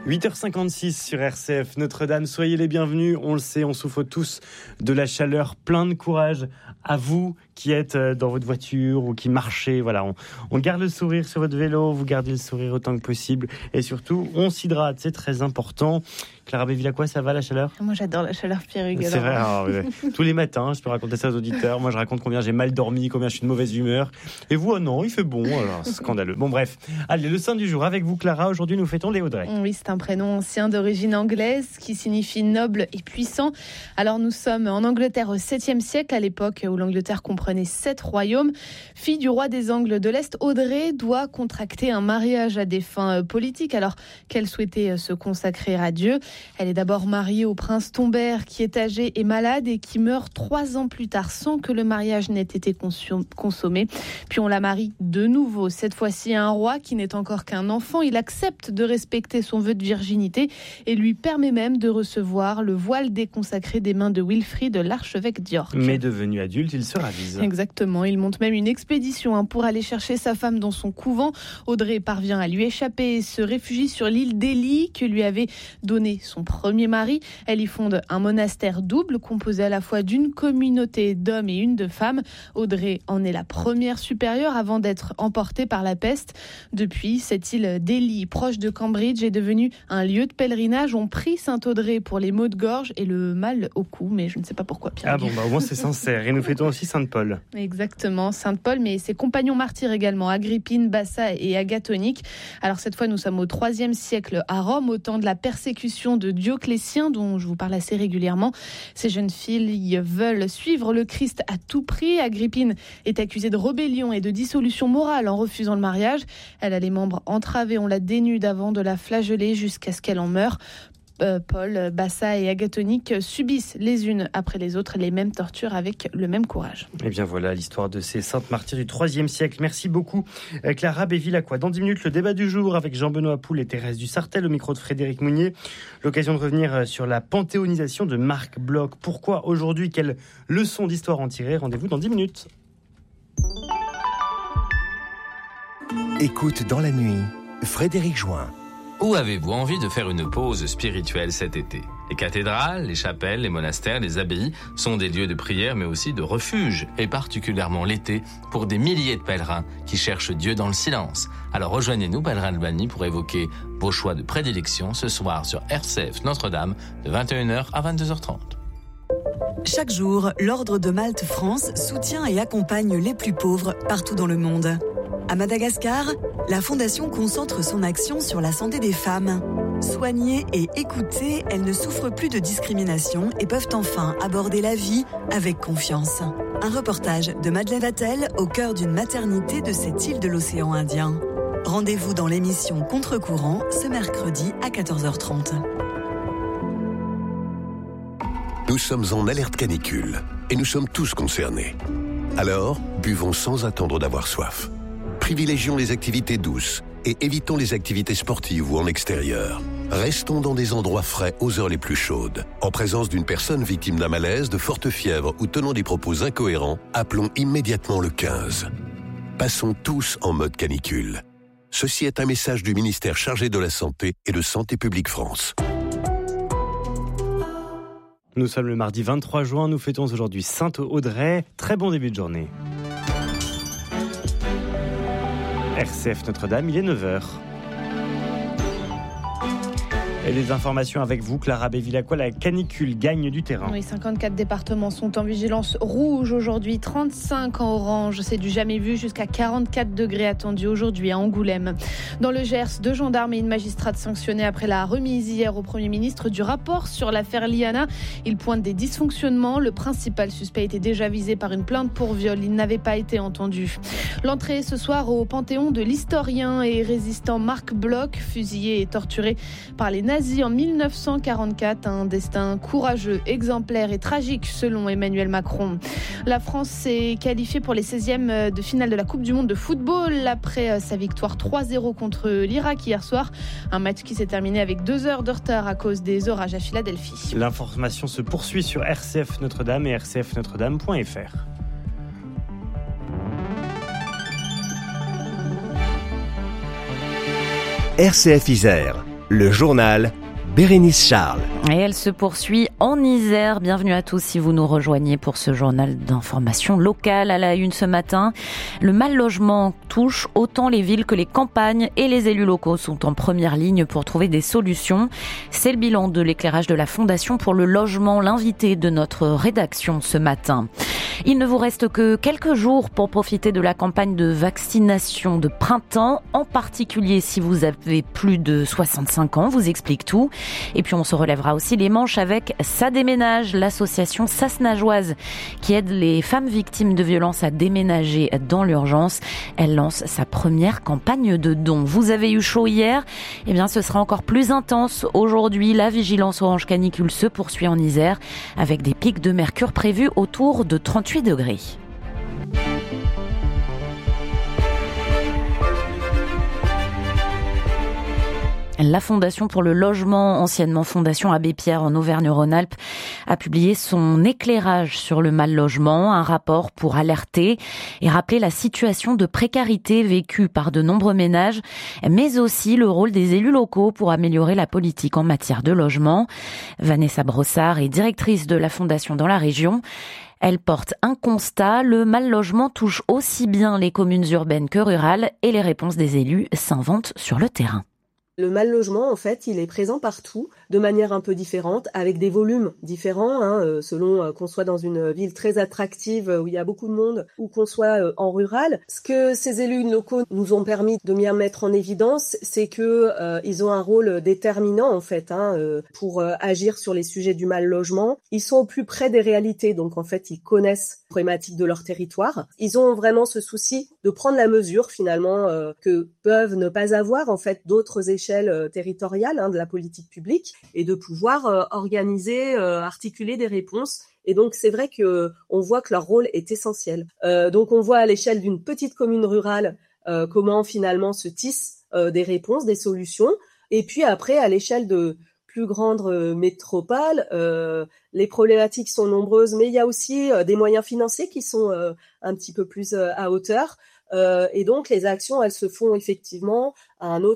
8h56 sur RCF Notre-Dame, soyez les bienvenus. On le sait, on souffre tous de la chaleur, plein de courage à vous qui êtes dans votre voiture ou qui marchez. Voilà, on garde le sourire sur votre vélo, vous gardez le sourire autant que possible et surtout, on s'hydrate, c'est très important. Clara Bévilacqua, ça va la chaleur ? Moi j'adore la chaleur, Pierre Hugues. C'est vrai, tous les matins, je peux raconter ça aux auditeurs. Moi je raconte combien j'ai mal dormi, combien je suis de mauvaise humeur. Et vous, non, il fait bon, alors scandaleux. Bon bref, allez, le saint du jour avec vous Clara, aujourd'hui nous fêtons Léo Drey. Oui, c'est un prénom ancien d'origine anglaise qui signifie noble et puissant. Alors nous sommes en Angleterre au 7e siècle, à l'époque où l'Angleterre comprenait 7 royaumes. Fille du roi des Angles de l'Est, Audrey doit contracter un mariage à des fins politiques alors qu'elle souhaitait se consacrer à Dieu. Elle est d'abord mariée au prince Tombert qui est âgé et malade et qui meurt 3 ans plus tard sans que le mariage n'ait été consommé. Puis on la marie de nouveau, cette fois-ci à un roi qui n'est encore qu'un enfant. Il accepte de respecter son vœu de virginité et lui permet même de recevoir le voile déconsacré des mains de Wilfrid, l'archevêque d'York. Mais devenu adulte, il se ravise. Exactement, il monte même une expédition pour aller chercher sa femme dans son couvent. Audrey parvient à lui échapper et se réfugie sur l'île d'Ely que lui avait donné son premier mari. Elle y fonde un monastère double composé à la fois d'une communauté d'hommes et une de femmes. Audrey en est la première supérieure avant d'être emportée par la peste. Depuis, cette île d'Ely, proche de Cambridge, est devenue un lieu de pèlerinage. On prie Sainte-Audrey pour les maux de gorge et le mal au cou, mais je ne sais pas pourquoi, Pierre. Ah bon, au moins c'est sincère. Et nous fêtons aussi Sainte-Paul. Exactement, Sainte-Paul, mais ses compagnons martyrs également, Agrippine, Bassa et Agathonique. Alors cette fois, nous sommes au 3e siècle à Rome, au temps de la persécution de Dioclétien, dont je vous parle assez régulièrement. Ces jeunes filles veulent suivre le Christ à tout prix. Agrippine est accusée de rébellion et de dissolution morale en refusant le mariage. Elle a les membres entravés, on la dénude avant de la flageller jusqu'à ce qu'elle en meure. Paul, Bassa et Agathonique subissent les unes après les autres les mêmes tortures avec le même courage. Et bien voilà l'histoire de ces saintes martyrs du 3e siècle. Merci beaucoup Clara Bévilacqua. Dans 10 minutes, le débat du jour avec Jean-Benoît Poul et Thérèse Dussartel au micro de Frédéric Mounier. L'occasion de revenir sur la panthéonisation de Marc Bloch. Pourquoi aujourd'hui ? Quelle leçon d'histoire en tirer ? Rendez-vous dans 10 minutes. Écoute dans la nuit, Frédéric Join. Où avez-vous envie de faire une pause spirituelle cet été ? Les cathédrales, les chapelles, les monastères, les abbayes sont des lieux de prière mais aussi de refuge, et particulièrement l'été, pour des milliers de pèlerins qui cherchent Dieu dans le silence. Alors rejoignez-nous, Pèlerins Albany, pour évoquer vos choix de prédilection ce soir sur RCF Notre-Dame de 21h à 22h30. Chaque jour, l'Ordre de Malte France soutient et accompagne les plus pauvres partout dans le monde. À Madagascar, la Fondation concentre son action sur la santé des femmes. Soignées et écoutées, elles ne souffrent plus de discrimination et peuvent enfin aborder la vie avec confiance. Un reportage de Madeleine Vatel au cœur d'une maternité de cette île de l'océan Indien. Rendez-vous dans l'émission Contre-courant ce mercredi à 14h30. Nous sommes en alerte canicule et nous sommes tous concernés. Alors, buvons sans attendre d'avoir soif. Privilégions les activités douces et évitons les activités sportives ou en extérieur. Restons dans des endroits frais aux heures les plus chaudes. En présence d'une personne victime d'un malaise, de forte fièvre ou tenant des propos incohérents, appelons immédiatement le 15. Passons tous en mode canicule. Ceci est un message du ministère chargé de la Santé et de Santé publique France. Nous sommes le mardi 23 juin, nous fêtons aujourd'hui Sainte-Audrey. Très bon début de journée. RCF Notre-Dame, il est 9h. Et les informations avec vous, Clara Bévilacqua, la canicule gagne du terrain. Oui, 54 départements sont en vigilance rouge aujourd'hui, 35 en orange. C'est du jamais vu, jusqu'à 44 degrés attendus aujourd'hui à Angoulême. Dans le Gers, 2 gendarmes et une magistrate sanctionnés après la remise hier au Premier ministre du rapport sur l'affaire Liana. Il pointe des dysfonctionnements. Le principal suspect était déjà visé par une plainte pour viol. Il n'avait pas été entendu. L'entrée ce soir au Panthéon de l'historien et résistant Marc Bloch, fusillé et torturé par les nazis en 1944, un destin courageux, exemplaire et tragique selon Emmanuel Macron. La France s'est qualifiée pour les 16e de finale de la Coupe du Monde de football après sa victoire 3-0 contre l'Irak hier soir. Un match qui s'est terminé avec 2 heures de retard à cause des orages à Philadelphie. L'information se poursuit sur RCF Notre-Dame et rcfnotredame.fr. RCF Isère, Le journal Bérénice Charles. Et elle se poursuit en Isère. Bienvenue à tous si vous nous rejoignez pour ce journal d'information locale. À la une ce matin, le mal logement touche autant les villes que les campagnes et les élus locaux sont en première ligne pour trouver des solutions. C'est le bilan de l'éclairage de la Fondation pour le logement, l'invité de notre rédaction ce matin. Il ne vous reste que quelques jours pour profiter de la campagne de vaccination de printemps, en particulier si vous avez plus de 65 ans, vous explique tout. Et puis on se relèvera aussi les manches avec Ça déménage, l'association sassenageoise qui aide les femmes victimes de violences à déménager dans l'urgence. Elle lance sa première campagne de dons. Vous avez eu chaud hier, eh bien ce sera encore plus intense. Aujourd'hui, la vigilance orange canicule se poursuit en Isère avec des pics de mercure prévus autour de 38 degrés. La Fondation pour le logement, anciennement Fondation Abbé Pierre en Auvergne-Rhône-Alpes, a publié son éclairage sur le mal logement, un rapport pour alerter et rappeler la situation de précarité vécue par de nombreux ménages, mais aussi le rôle des élus locaux pour améliorer la politique en matière de logement. Vanessa Brossard est directrice de la Fondation dans la région. Elle porte un constat, le mal logement touche aussi bien les communes urbaines que rurales et les réponses des élus s'inventent sur le terrain. Le mal logement, en fait, il est présent partout, de manière un peu différente, avec des volumes différents, selon qu'on soit dans une ville très attractive où il y a beaucoup de monde, ou qu'on soit en rural. Ce que ces élus locaux nous ont permis de bien mettre en évidence, c'est que ils ont un rôle déterminant, en fait, pour agir sur les sujets du mal logement. Ils sont au plus près des réalités, donc en fait, ils connaissent les problématiques de leur territoire. Ils ont vraiment ce souci de prendre la mesure, finalement, que peuvent ne pas avoir, en fait, d'autres échelles territoriale de la politique publique et de pouvoir organiser, articuler des réponses. Et donc c'est vrai que on voit que leur rôle est essentiel. Donc on voit à l'échelle d'une petite commune rurale comment finalement se tissent des réponses, des solutions. Et puis après à l'échelle de plus grandes métropoles, les problématiques sont nombreuses, mais il y a aussi des moyens financiers qui sont un petit peu plus à hauteur. Et donc les actions, elles se font effectivement à une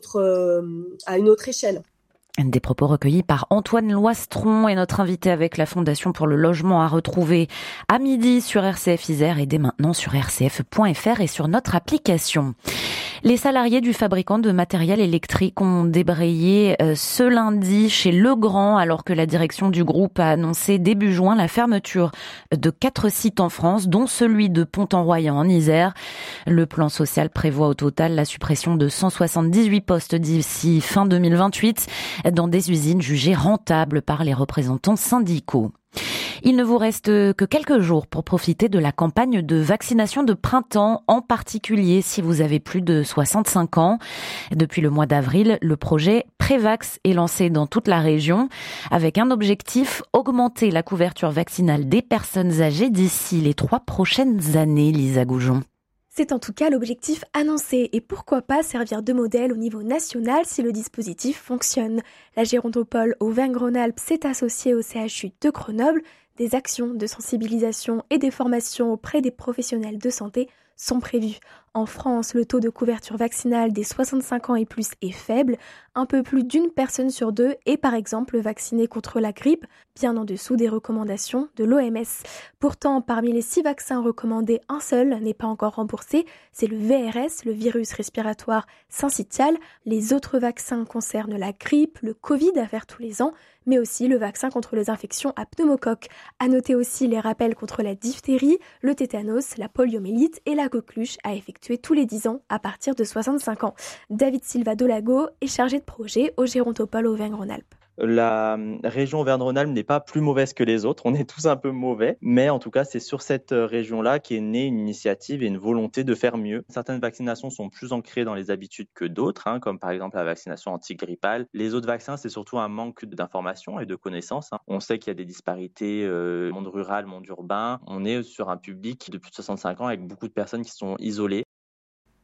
autre échelle. Des propos recueillis par Antoine Loistron et notre invité avec la Fondation pour le logement à retrouver à midi sur RCF Isère et dès maintenant sur rcf.fr et sur notre application. Les salariés du fabricant de matériel électrique ont débrayé ce lundi chez Legrand alors que la direction du groupe a annoncé début juin la fermeture de 4 sites en France, dont celui de Pont-en-Royans en Isère. Le plan social prévoit au total la suppression de 178 postes d'ici fin 2028 dans des usines jugées rentables par les représentants syndicaux. Il ne vous reste que quelques jours pour profiter de la campagne de vaccination de printemps, en particulier si vous avez plus de 65 ans. Depuis le mois d'avril, le projet Prévax est lancé dans toute la région avec un objectif, augmenter la couverture vaccinale des personnes âgées d'ici les 3 prochaines années, Lisa Goujon. C'est en tout cas l'objectif annoncé et pourquoi pas servir de modèle au niveau national si le dispositif fonctionne. La Gérontopole Auvergne-Rhône-Alpes s'est associée au CHU de Grenoble. Des actions de sensibilisation et des formations auprès des professionnels de santé sont prévues. En France, le taux de couverture vaccinale des 65 ans et plus est faible. Un peu plus d'une personne sur 2 est par exemple vaccinée contre la grippe, bien en dessous des recommandations de l'OMS. Pourtant, parmi les 6 vaccins recommandés, un seul n'est pas encore remboursé, c'est le VRS, le virus respiratoire syncytial. Les autres vaccins concernent la grippe, le Covid à faire tous les ans, mais aussi le vaccin contre les infections à pneumocoque. À noter aussi les rappels contre la diphtérie, le tétanos, la poliomyélite et la coqueluche à effectuer tous les 10 ans à partir de 65 ans. David Silva Dolago est chargé de projet au Gérontopole Auvergne-Rhône-Alpes. La région Auvergne-Rhône-Alpes n'est pas plus mauvaise que les autres, on est tous un peu mauvais, mais en tout cas c'est sur cette région-là qu'est née une initiative et une volonté de faire mieux. Certaines vaccinations sont plus ancrées dans les habitudes que d'autres, comme par exemple la vaccination antigrippale. Les autres vaccins, c'est surtout un manque d'informations et de connaissances. On sait qu'il y a des disparités monde rural, monde urbain. On est sur un public de plus de 65 ans avec beaucoup de personnes qui sont isolées.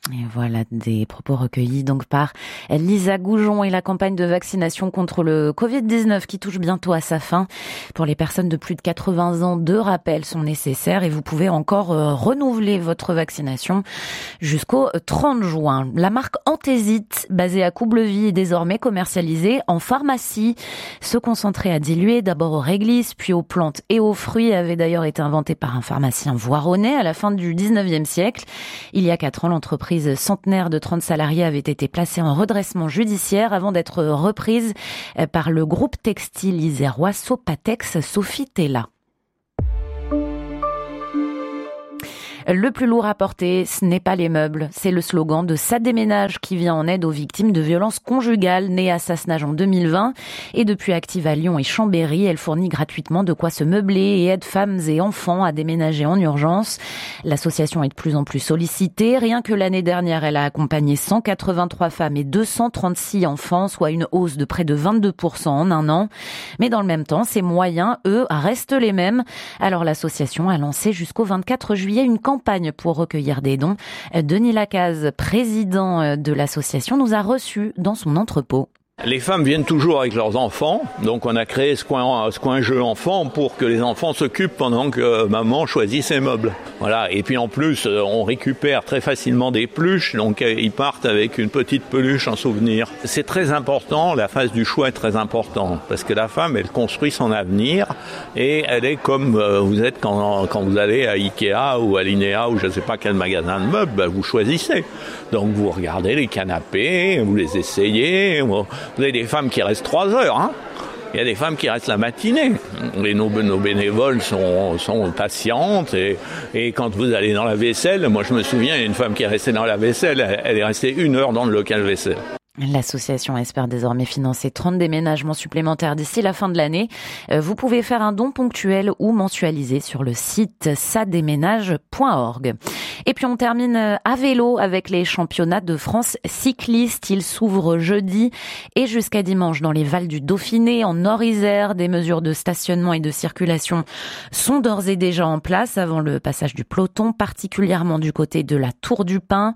Et voilà des propos recueillis donc par Lisa Goujon et la campagne de vaccination contre le Covid-19 qui touche bientôt à sa fin. Pour les personnes de plus de 80 ans, 2 rappels sont nécessaires et vous pouvez encore renouveler votre vaccination jusqu'au 30 juin. La marque Anthésite, basée à Coublevis, est désormais commercialisée en pharmacie. Ce concentré à diluer, d'abord aux réglisses, puis aux plantes et aux fruits, avait d'ailleurs été inventé par un pharmacien voironnais à la fin du 19e siècle. Il y a 4 ans, l'entreprise centenaire de 30 salariés avait été placée en redressement judiciaire avant d'être reprise par le groupe textile isérois Sopatex Sophitella. Le plus lourd à porter, ce n'est pas les meubles. C'est le slogan de Ça déménage qui vient en aide aux victimes de violences conjugales, née à Sassenage en 2020. Et depuis active à Lyon et Chambéry, elle fournit gratuitement de quoi se meubler et aide femmes et enfants à déménager en urgence. L'association est de plus en plus sollicitée. Rien que l'année dernière, elle a accompagné 183 femmes et 236 enfants, soit une hausse de près de 22% en un an. Mais dans le même temps, ses moyens, eux, restent les mêmes. Alors l'association a lancé jusqu'au 24 juillet une campagne pour recueillir des dons. Denis Lacaze, président de l'association, nous a reçus dans son entrepôt. Les femmes viennent toujours avec leurs enfants, donc on a créé ce coin jeu enfant pour que les enfants s'occupent pendant que maman choisit ses meubles. Voilà. Et puis en plus, on récupère très facilement des peluches, donc ils partent avec une petite peluche en souvenir. C'est très important, la phase du choix est très importante, parce que la femme, elle construit son avenir et elle est comme vous êtes quand vous allez à Ikea ou à Linea ou je ne sais pas quel magasin de meubles, vous choisissez. Donc vous regardez les canapés, vous les essayez. Vous avez des femmes qui restent 3 heures, hein. Il y a des femmes qui restent la matinée. Et nos bénévoles sont patientes. Et quand vous allez dans la vaisselle, moi je me souviens, il y a une femme qui est restée dans la vaisselle, elle est restée 1 heure dans le local vaisselle. L'association espère désormais financer 30 déménagements supplémentaires d'ici la fin de l'année. Vous pouvez faire un don ponctuel ou mensualisé sur le site sadéménage.org. Et puis on termine à vélo avec les championnats de France cyclistes. Ils s'ouvrent jeudi et jusqu'à dimanche dans les Vals du Dauphiné, en Nord-Isère. Des mesures de stationnement et de circulation sont d'ores et déjà en place avant le passage du peloton, particulièrement du côté de la Tour du Pin.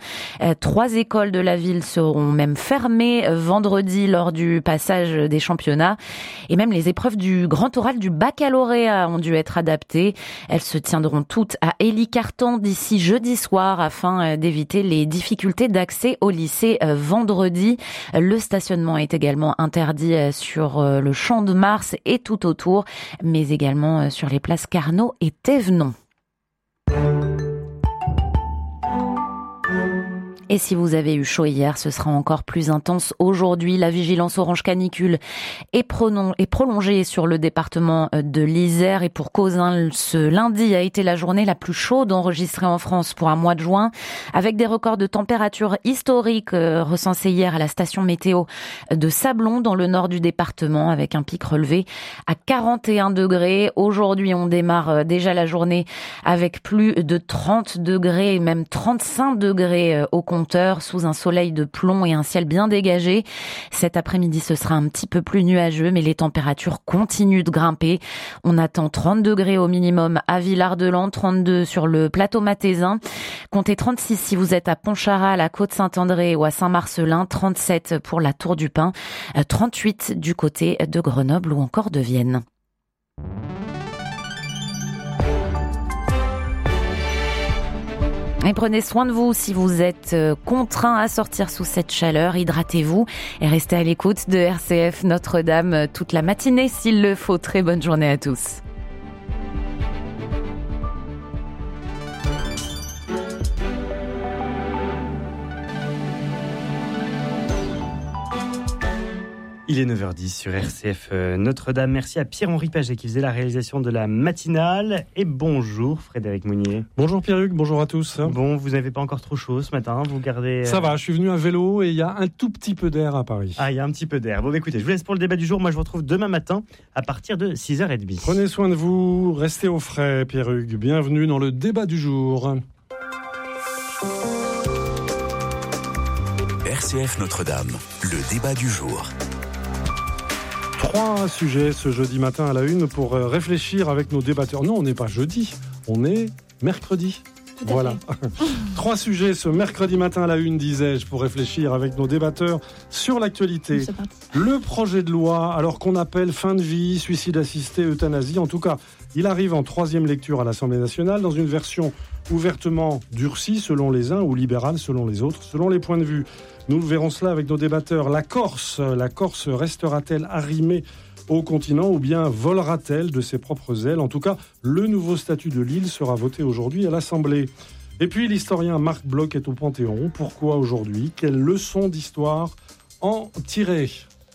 3 écoles de la ville seront même fermées vendredi lors du passage des championnats. Et même les épreuves du grand oral du baccalauréat ont dû être adaptées. Elles se tiendront toutes à Élie-Cartan d'ici jeudi soir afin d'éviter les difficultés d'accès au lycée vendredi. Le stationnement est également interdit sur le Champ de Mars et tout autour, mais également sur les places Carnot et Thévenon. Et si vous avez eu chaud hier, ce sera encore plus intense aujourd'hui. La vigilance orange canicule est prolongée sur le département de l'Isère. Et pour cause, ce lundi a été la journée la plus chaude enregistrée en France pour un mois de juin, avec des records de température historiques recensés hier à la station météo de Sablon, dans le nord du département, avec un pic relevé à 41 degrés. Aujourd'hui, on démarre déjà la journée avec plus de 30 degrés et même 35 degrés au compteur, sous un soleil de plomb et un ciel bien dégagé. Cet après-midi, ce sera un petit peu plus nuageux, mais les températures continuent de grimper. On attend 30 degrés au minimum à Villard-de-Lans, 32 sur le plateau mathésin. Comptez 36 si vous êtes à Pontcharrat, à Côte-Saint-André ou à Saint-Marcelin, 37 pour la Tour du Pin, 38 du côté de Grenoble ou encore de Vienne. Et prenez soin de vous si vous êtes contraint à sortir sous cette chaleur. Hydratez-vous et restez à l'écoute de RCF Notre-Dame toute la matinée s'il le faut. Très bonne journée à tous. Il est 9h10 sur RCF Notre-Dame. Merci à Pierre-Henri Paget qui faisait la réalisation de la matinale. Et bonjour Frédéric Mounier. Bonjour Pierre-Hugues, bonjour à tous. Bon, vous n'avez pas encore trop chaud ce matin, vous gardez... Ça va, je suis venu à vélo et il y a un tout petit peu d'air à Paris. Ah, il y a un petit peu d'air. Bon, écoutez, je vous laisse pour le débat du jour. Moi, je vous retrouve demain matin à partir de 6h30. Prenez soin de vous, restez au frais Pierre-Hugues. Bienvenue dans le débat du jour. RCF Notre-Dame, le débat du jour. 3 sujets ce jeudi matin à la une pour réfléchir avec nos débatteurs. Non, on n'est pas jeudi, on est mercredi. à Voilà. 3 sujets ce mercredi matin à la une, disais-je, pour réfléchir avec nos débatteurs sur l'actualité. Le projet de loi, alors qu'on appelle fin de vie, suicide assisté, euthanasie, en tout cas, il arrive en 3e lecture à l'Assemblée nationale dans une version ouvertement durcie selon les uns ou libérale selon les autres, selon les points de vue. Nous verrons cela avec nos débatteurs. La Corse restera-t-elle arrimée au continent ou bien volera-t-elle de ses propres ailes ? En tout cas, le nouveau statut de l'île sera voté aujourd'hui à l'Assemblée. Et puis l'historien Marc Bloch est au Panthéon. Pourquoi aujourd'hui ? Quelles leçons d'histoire en tirer ?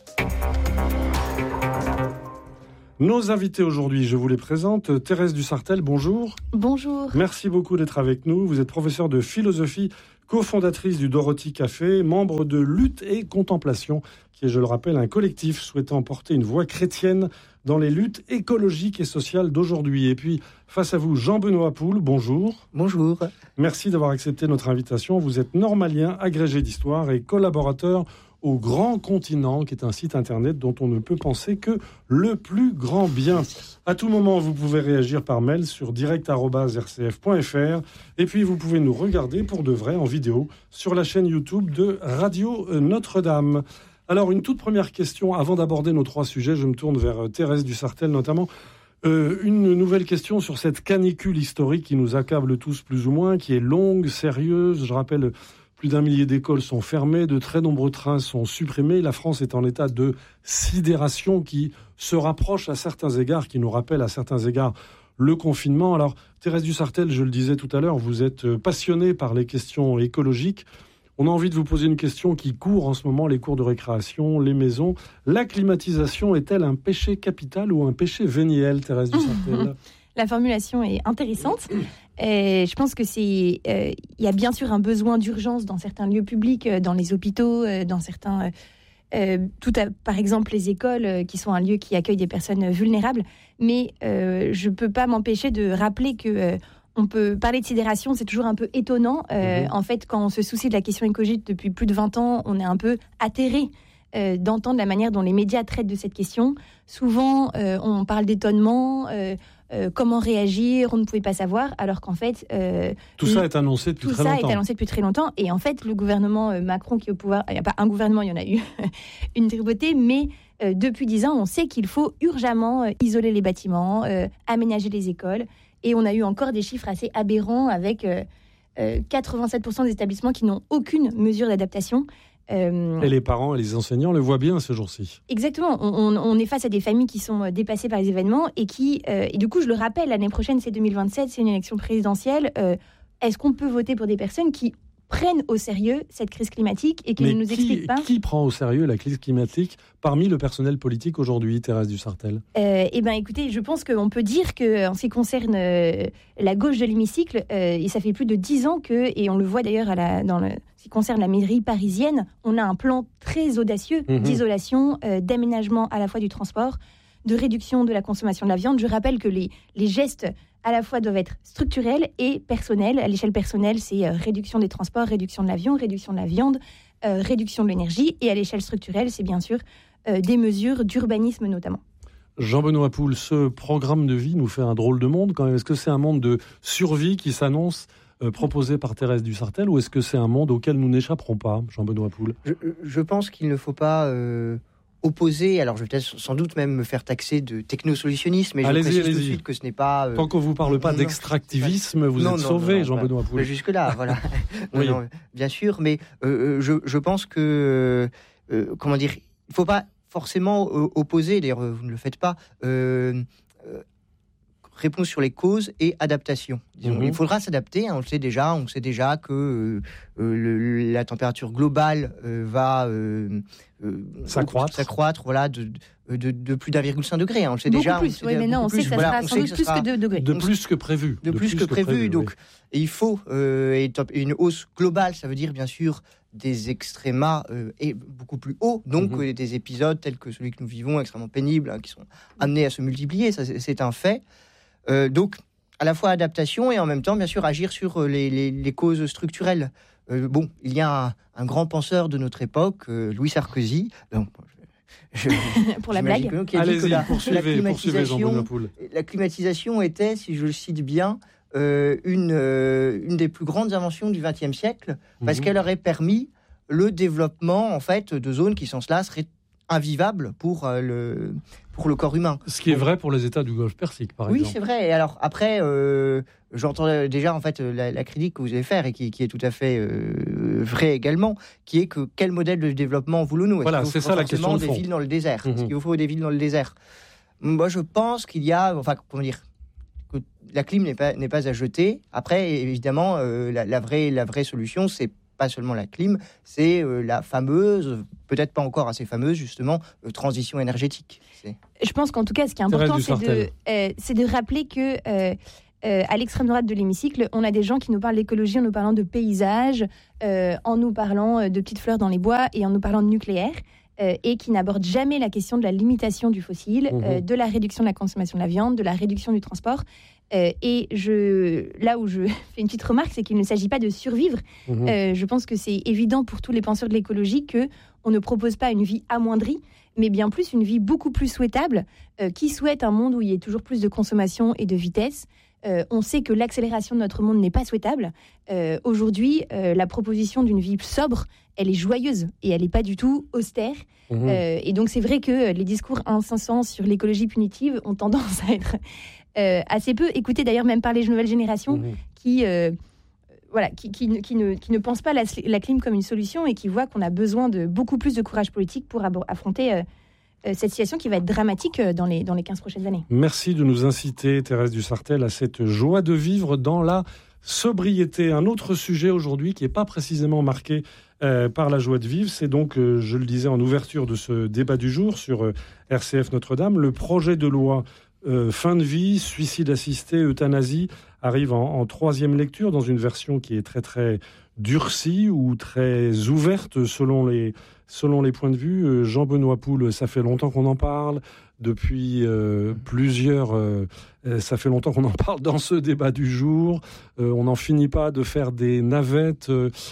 Nos invités aujourd'hui, je vous les présente. Thérèse Dussartel, bonjour. Bonjour. Merci beaucoup d'être avec nous. Vous êtes professeure de philosophie, cofondatrice du Dorothy Café, membre de Lutte et Contemplation, qui est, je le rappelle, un collectif souhaitant porter une voix chrétienne dans les luttes écologiques et sociales d'aujourd'hui. Et puis, face à vous, Jean-Benoît Poul, bonjour. Bonjour. Merci d'avoir accepté notre invitation. Vous êtes normalien, agrégé d'histoire et collaborateur au Grand Continent, qui est un site internet dont on ne peut penser que le plus grand bien. À tout moment, vous pouvez réagir par mail sur direct@rcf.fr et puis vous pouvez nous regarder pour de vrai en vidéo sur la chaîne YouTube de Radio Notre-Dame. Alors, une toute première question, avant d'aborder nos 3 sujets, je me tourne vers Thérèse Dussartel notamment. Une nouvelle question sur cette canicule historique qui nous accable tous plus ou moins, qui est longue, sérieuse. Je rappelle, plus d'1 millier d'écoles sont fermées, de très nombreux trains sont supprimés. La France est en état de sidération qui se rapproche à certains égards, qui nous rappelle à certains égards le confinement. Alors, Thérèse Dussartel, je le disais tout à l'heure, vous êtes passionnée par les questions écologiques. On a envie de vous poser une question qui court en ce moment, les cours de récréation, les maisons. La climatisation est-elle un péché capital ou un péché véniel, Thérèse Dussartel ? La formulation est intéressante. Et je pense que il y a bien sûr un besoin d'urgence dans certains lieux publics, dans les hôpitaux, dans certains, par exemple les écoles, qui sont un lieu qui accueille des personnes vulnérables. Mais je peux pas m'empêcher de rappeler que on peut parler de sidération, c'est toujours un peu étonnant. En fait, quand on se soucie de la question écologique depuis plus de 20 ans, on est un peu atterré d'entendre la manière dont les médias traitent de cette question. Souvent, on parle d'étonnement. Comment réagir, on ne pouvait pas savoir, alors qu'en fait... tout ça est annoncé depuis très longtemps. Tout ça est annoncé depuis très longtemps, et en fait, le gouvernement Macron qui est au pouvoir, il n'y a pas un gouvernement, il y en a eu une tripotée, mais depuis 10 ans, on sait qu'il faut urgemment isoler les bâtiments, aménager les écoles, et on a eu encore des chiffres assez aberrants avec 87% des établissements qui n'ont aucune mesure d'adaptation. Et les parents et les enseignants le voient bien ces jours-ci. Exactement, on est face à des familles qui sont dépassées par les événements et qui, et du coup je le rappelle, l'année prochaine c'est 2027, c'est une élection présidentielle. Est-ce qu'on peut voter pour des personnes qui prennent au sérieux cette crise climatique et qui ne nous expliquent pas... Qui prend au sérieux la crise climatique parmi le personnel politique aujourd'hui, Thérèse Dussartel ? Eh bien, écoutez, je pense qu'on peut dire qu'en ce qui concerne la gauche de l'hémicycle, et ça fait plus de 10 ans et on le voit d'ailleurs dans ce qui concerne la mairie parisienne, on a un plan très audacieux d'isolation, d'aménagement à la fois du transport, de réduction de la consommation de la viande. Je rappelle que les gestes à la fois doivent être structurels et personnels. À l'échelle personnelle, c'est réduction des transports, réduction de l'avion, réduction de la viande, réduction de l'énergie. Et à l'échelle structurelle, c'est bien sûr des mesures d'urbanisme notamment. Jean-Benoît Poul, ce programme de vie nous fait un drôle de monde quand même. Est-ce que c'est un monde de survie qui s'annonce proposé par Thérèse Dussartel, ou est-ce que c'est un monde auquel nous n'échapperons pas, Jean-Benoît Poul ? Je pense qu'il ne faut pas... opposé, alors je vais peut-être sans doute même me faire taxer de technosolutionnisme, mais je précise tout de suite que ce n'est pas... Tant qu'on ne vous parle pas d'extractivisme, vous êtes sauvé, Jean-Benoît Poul. Jusque-là, voilà. Oui. Non, bien sûr, mais je pense que... comment dire, il ne faut pas forcément opposer, d'ailleurs vous ne le faites pas, réponse sur les causes et adaptation. Disons. Il faudra s'adapter, on sait déjà que la température globale va s'accroître voilà, de plus d'1,5 degré. On le sait déjà. Plus, on sait que ça sera sans doute plus que 2 degrés. De plus que prévu. De plus que prévu. Donc, et il faut une hausse globale, ça veut dire bien sûr des extrémas et beaucoup plus hauts, donc des épisodes tels que celui que nous vivons, extrêmement pénibles, qui sont amenés à se multiplier, ça, c'est un fait. Donc, à la fois adaptation et en même temps, bien sûr, agir sur les causes structurelles. Il y a un grand penseur de notre époque, Louis Sarkozy. Donc, pour la blague. Allez-y, poursuivez Jean-Benoît Poul. La climatisation était, si je le cite bien, une des plus grandes inventions du XXe siècle, parce qu'elle aurait permis le développement en fait de zones qui sans cela seraient invivables pour le corps humain. Ce qui est vrai pour les États du Golfe Persique, par exemple. Oui, c'est vrai. Et alors après, j'entends déjà en fait la critique que vous allez faire et qui est tout à fait vraie également, qui est que quel modèle de développement voulons-nous ? Voilà, c'est ça la question de fond. Des villes dans le désert. Est-ce qu'il vous faut des villes dans le désert ? Moi, je pense qu'il y a, que la clim n'est pas à jeter. Après, évidemment, la vraie solution, c'est pas seulement la clim, c'est la fameuse, peut-être pas encore assez fameuse, justement, transition énergétique. Je pense qu'en tout cas, ce qui est important, c'est de rappeler que à l'extrême droite de l'hémicycle, on a des gens qui nous parlent d'écologie en nous parlant de paysage, en nous parlant de petites fleurs dans les bois et en nous parlant de nucléaire. Et qui n'aborde jamais la question de la limitation du fossile, de la réduction de la consommation de la viande, de la réduction du transport. Et là où je fais une petite remarque, c'est qu'il ne s'agit pas de survivre. Je pense que c'est évident pour tous les penseurs de l'écologie qu'on ne propose pas une vie amoindrie, mais bien plus une vie beaucoup plus souhaitable, qui souhaite un monde où il y ait toujours plus de consommation et de vitesse. On sait que l'accélération de notre monde n'est pas souhaitable. Aujourd'hui, la proposition d'une vie sobre, elle est joyeuse et elle n'est pas du tout austère. Et donc, c'est vrai que les discours incessants sur l'écologie punitive ont tendance à être assez peu écoutés, d'ailleurs, même par les nouvelles générations qui ne pensent pas la clim comme une solution et qui voient qu'on a besoin de beaucoup plus de courage politique pour affronter cette situation qui va être dramatique dans les 15 prochaines années. Merci de nous inciter, Thérèse Dussartel, à cette joie de vivre dans la sobriété. Un autre sujet aujourd'hui qui n'est pas précisément marqué par la joie de vivre, c'est donc, je le disais en ouverture de ce débat du jour sur RCF Notre-Dame, le projet de loi fin de vie, suicide assisté, euthanasie arrive en troisième lecture dans une version qui est très très durcie ou très ouverte selon les points de vue. Jean-Benoît Poul, ça fait longtemps qu'on en parle. Depuis ça fait longtemps qu'on en parle dans ce débat du jour. On n'en finit pas de faire des navettes.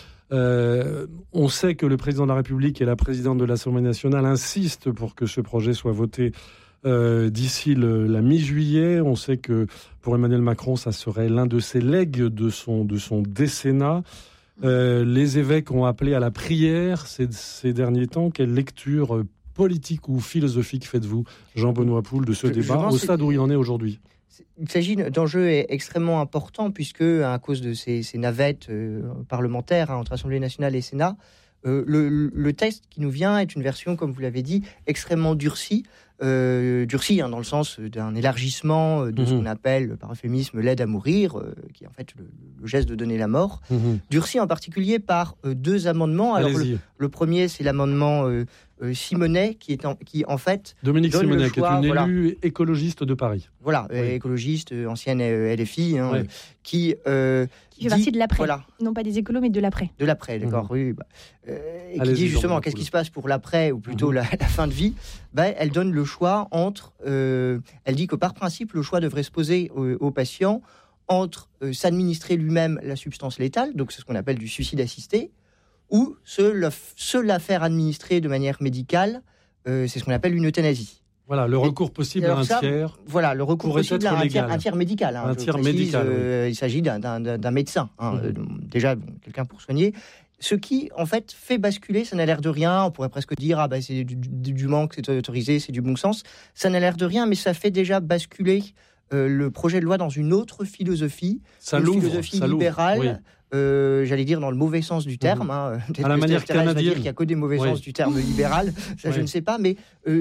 On sait que le président de la République et la présidente de l'Assemblée nationale insistent pour que ce projet soit voté d'ici la mi-juillet. On sait que pour Emmanuel Macron, ça serait l'un de ses legs de son décennat. Les évêques ont appelé à la prière ces derniers temps. Quelle lecture politique ou philosophique faites-vous, Jean-Benoît Poul, de ce débat au stade où il en est aujourd'hui ? Il s'agit d'enjeux extrêmement importants puisque, à cause de ces navettes parlementaires entre Assemblée nationale et Sénat, le texte qui nous vient est une version, comme vous l'avez dit, extrêmement durcie. Dans le sens d'un élargissement de ce qu'on appelle par euphémisme l'aide à mourir, qui est en fait le geste de donner la mort. Durci en particulier par deux amendements. Alors le premier, c'est l'amendement Simonet, qui en fait Dominique Simonet, qui est une élue écologiste de Paris. Voilà, écologiste, ancienne LFI, qui fait partie de l'après, non pas des écolos, mais de l'après. De l'après, d'accord, oui. Et qui dit justement qu'est-ce qui se passe pour l'après, ou plutôt la fin de vie. Elle donne le choix entre... elle dit que par principe, le choix devrait se poser au patient entre s'administrer lui-même la substance létale, donc c'est ce qu'on appelle du suicide assisté, ou se la faire administrer de manière médicale, c'est ce qu'on appelle une euthanasie. Voilà, le recours possible à un tiers. Voilà, le recours possible à un tiers médical. Un tiers médical. Il s'agit d'un médecin, déjà quelqu'un pour soigner. Ce qui, en fait, fait basculer, ça n'a l'air de rien, on pourrait presque dire, c'est du manque, c'est autorisé, c'est du bon sens. Ça n'a l'air de rien, mais ça fait déjà basculer le projet de loi dans une autre philosophie, philosophie libérale, j'allais dire dans le mauvais sens du terme. À la manière canadienne. Il n'y a que des mauvais sens du terme libéral, ça je ne sais pas, mais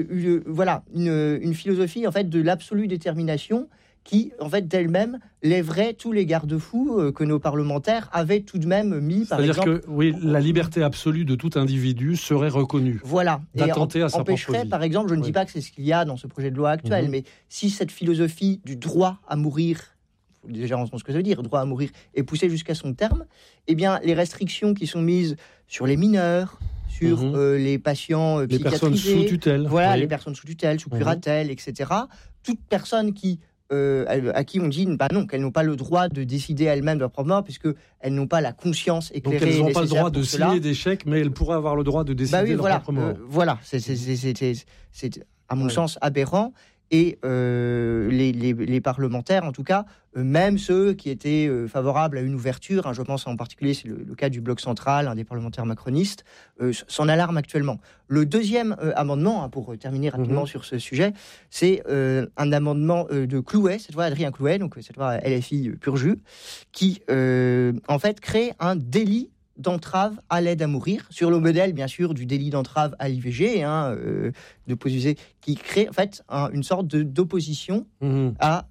une philosophie, en fait, de l'absolue détermination qui, en fait, d'elle-même, lèverait tous les garde-fous que nos parlementaires avaient tout de même mis, par exemple... C'est-à-dire que, la liberté absolue de tout individu serait reconnue. Voilà. D'attenter à sa propre vie. Par exemple, je ne dis pas que c'est ce qu'il y a dans ce projet de loi actuel, mais si cette philosophie du droit à mourir, il faut déjà entendre ce que ça veut dire, droit à mourir, est poussée jusqu'à son terme, eh bien, les restrictions qui sont mises sur les mineurs, sur les patients psychiatrisés... Les personnes sous tutelle. Voilà, les personnes sous tutelle, sous curatelle, etc. Toute personne à qui on dit non, qu'elles n'ont pas le droit de décider elles-mêmes de leur propre mort, puisqu'elles n'ont pas la conscience éclairée. Donc elles n'ont pas le droit de signer des chèques, mais elles pourraient avoir le droit de décider de leur propre mort. Voilà, c'est à mon sens aberrant. Et les parlementaires, en tout cas, même ceux qui étaient favorables à une ouverture, je pense en particulier, c'est le cas du Bloc central, un des parlementaires macronistes, s'en alarment actuellement. Le deuxième amendement, pour terminer rapidement sur ce sujet, c'est un amendement de Clouet, cette fois Adrien Clouet, donc cette fois LFI pur jus, qui en fait crée un délit d'entrave à l'aide à mourir, sur le modèle, bien sûr, du délit d'entrave à l'IVG, de poser, qui crée, en fait, une sorte d'opposition à...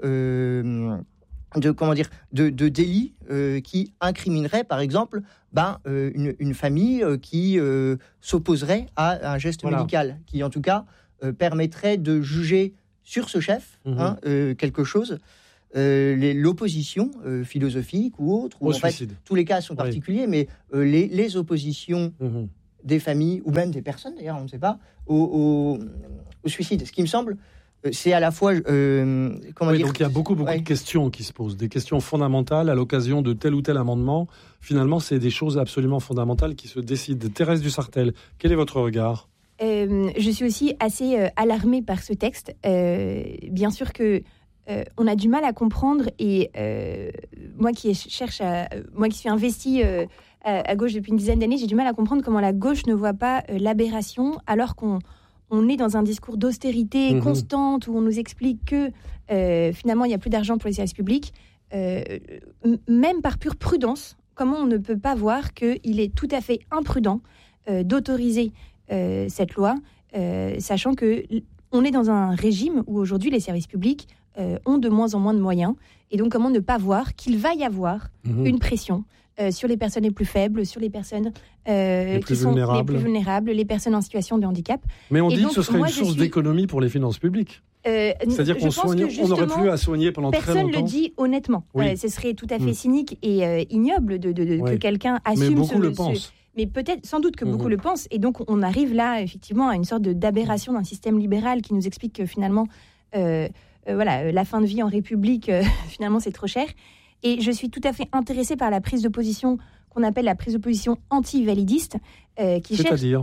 de délit qui incriminerait, par exemple, une famille qui s'opposerait à un geste médical, qui, en tout cas, permettrait de juger sur ce chef quelque chose. L'opposition philosophique ou autre, ou en fait, tous les cas sont particuliers, mais les oppositions des familles, ou même des personnes, d'ailleurs, on ne sait pas, au suicide. Ce qui me semble, c'est à la fois... donc il y a beaucoup de questions qui se posent, des questions fondamentales à l'occasion de tel ou tel amendement. Finalement, c'est des choses absolument fondamentales qui se décident. Thérèse Dussartel, quel est votre regard ? Je suis aussi assez alarmée par ce texte. Bien sûr que on a du mal à comprendre, et moi qui suis investie à gauche depuis une dizaine d'années, j'ai du mal à comprendre comment la gauche ne voit pas l'aberration, alors qu'on est dans un discours d'austérité constante où on nous explique que finalement il n'y a plus d'argent pour les services publics. Même par pure prudence, comment on ne peut pas voir qu'il est tout à fait imprudent d'autoriser cette loi, sachant qu'on est dans un régime où aujourd'hui les services publics ont de moins en moins de moyens, et donc comment ne pas voir qu'il va y avoir une pression sur les personnes les plus faibles, sur les personnes les plus vulnérables, les personnes en situation de handicap. Mais on dit que ce serait une source d'économie pour les finances publiques. C'est-à-dire qu'on n'aurait plus à soigner pendant très longtemps. Personne ne le dit honnêtement. Ce serait tout à fait cynique et ignoble que quelqu'un assume. Mais beaucoup le pensent. Mais peut-être, sans doute que beaucoup le pensent, et donc on arrive là effectivement à une sorte d'aberration d'un système libéral qui nous explique que finalement la fin de vie en République, finalement, c'est trop cher. Et je suis tout à fait intéressée par la prise de position qu'on appelle la prise de position anti-validiste. C'est-à-dire ?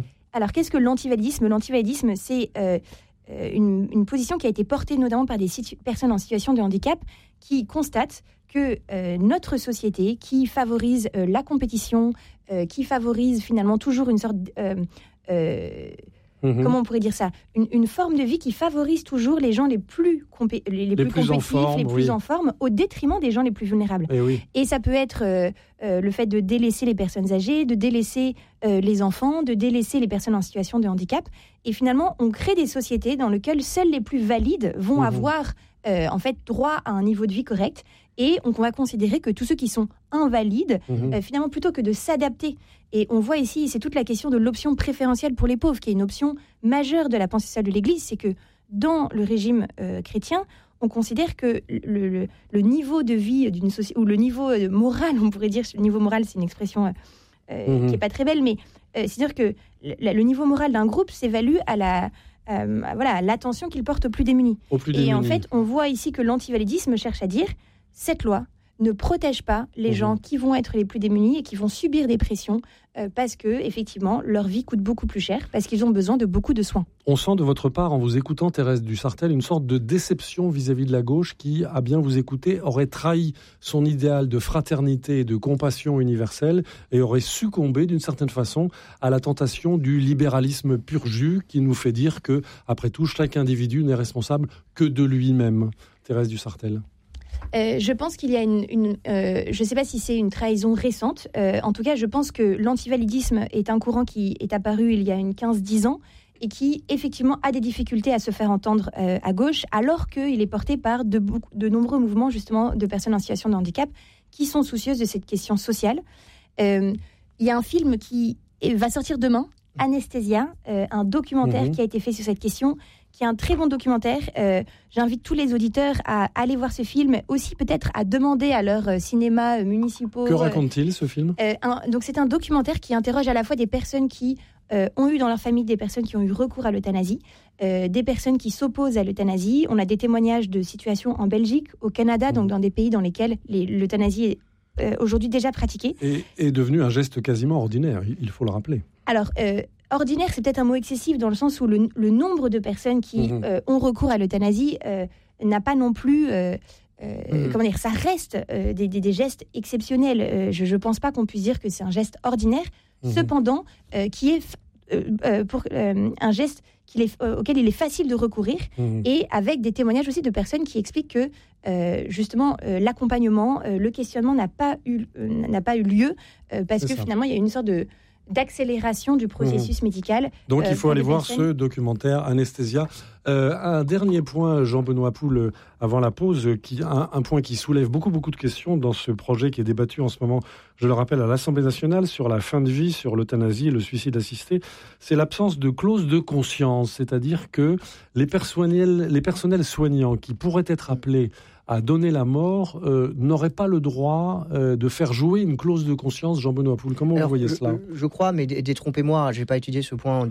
Alors, qu'est-ce que l'antivalidisme ? L'antivalidisme, c'est une position qui a été portée notamment par des personnes en situation de handicap qui constatent que notre société, qui favorise la compétition, qui favorise finalement toujours une sorte... comment on pourrait dire ça ? Une forme de vie qui favorise toujours les gens les plus compétitifs, les plus en forme, au détriment des gens les plus vulnérables. Et ça peut être le fait de délaisser les personnes âgées, de délaisser les enfants, de délaisser les personnes en situation de handicap. Et finalement, on crée des sociétés dans lesquelles seuls les plus valides vont avoir en fait droit à un niveau de vie correct. Et on va considérer que tous ceux qui sont invalides, finalement, plutôt que de s'adapter. Et on voit ici, c'est toute la question de l'option préférentielle pour les pauvres, qui est une option majeure de la pensée sociale de l'Église. C'est que dans le régime chrétien, on considère que le niveau de vie d'une société, ou le niveau moral, on pourrait dire, le niveau moral, c'est une expression qui n'est pas très belle, mais c'est-à-dire que le niveau moral d'un groupe s'évalue à l'attention qu'il porte aux plus démunis. Et en fait, on voit ici que l'antivalidisme cherche à dire cette loi ne protège pas les gens qui vont être les plus démunis et qui vont subir des pressions parce que, effectivement, leur vie coûte beaucoup plus cher, parce qu'ils ont besoin de beaucoup de soins. On sent de votre part, en vous écoutant, Thérèse Dussartel, une sorte de déception vis-à-vis de la gauche qui, à bien vous écouter, aurait trahi son idéal de fraternité et de compassion universelle et aurait succombé, d'une certaine façon, à la tentation du libéralisme pur jus qui nous fait dire que, après tout, chaque individu n'est responsable que de lui-même. Thérèse Dussartel. Je pense qu'il y a je ne sais pas si c'est une trahison récente. En tout cas, je pense que l'antivalidisme est un courant qui est apparu il y a 15-10 ans et qui, effectivement, a des difficultés à se faire entendre à gauche, alors qu'il est porté par de nombreux mouvements, justement, de personnes en situation de handicap qui sont soucieuses de cette question sociale. Il y a un film qui va sortir demain, Anesthésia, un documentaire qui a été fait sur cette question, qui est un très bon documentaire. J'invite tous les auditeurs à aller voir ce film, aussi peut-être à demander à leurs cinémas municipaux. Que raconte-t-il, ce film ? Donc c'est un documentaire qui interroge à la fois des personnes qui ont eu dans leur famille des personnes qui ont eu recours à l'euthanasie, des personnes qui s'opposent à l'euthanasie. On a des témoignages de situations en Belgique, au Canada, donc dans des pays dans lesquels l'euthanasie est aujourd'hui déjà pratiquée. Et est devenu un geste quasiment ordinaire, il faut le rappeler. Alors, ordinaire, c'est peut-être un mot excessif dans le sens où le nombre de personnes qui ont recours à l'euthanasie n'a pas non plus... comment dire, ça reste des gestes exceptionnels. Je ne pense pas qu'on puisse dire que c'est un geste ordinaire, cependant, qui est un geste auquel il est facile de recourir, et avec des témoignages aussi de personnes qui expliquent que justement l'accompagnement, le questionnement n'a pas eu lieu parce que finalement il y a une sorte d'accélération du processus médical. Donc il faut aller voir ce documentaire Anesthésia. Un dernier point, Jean-Benoît Poul, avant la pause, un point qui soulève beaucoup de questions dans ce projet qui est débattu en ce moment, je le rappelle, à l'Assemblée nationale, sur la fin de vie, sur l'euthanasie et le suicide assisté, c'est l'absence de clause de conscience, c'est-à-dire que les personnels soignants qui pourraient être appelés à donner la mort n'auraient pas le droit de faire jouer une clause de conscience. Jean-Benoît Poul, comment vous voyez cela ? Je crois, mais détrompez-moi, je n'ai pas étudié ce point